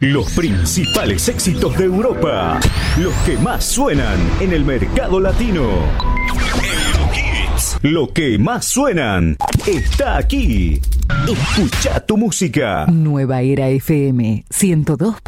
Los principales éxitos de Europa, los que más suenan en el mercado latino. Eurohits, lo que más suenan, está aquí. Escucha tu música. Nueva Era FM 102.